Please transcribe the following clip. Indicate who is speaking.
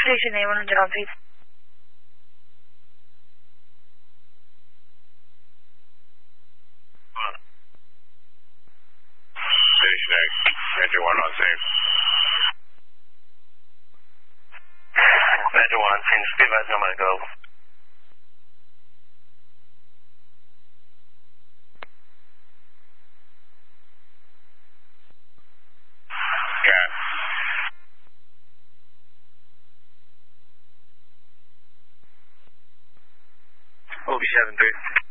Speaker 1: Station A100 on please.
Speaker 2: Station A, Major 1 on safe.
Speaker 3: Major 1, change speed advise, I'm gonna go.
Speaker 2: Gas.
Speaker 3: OB 73.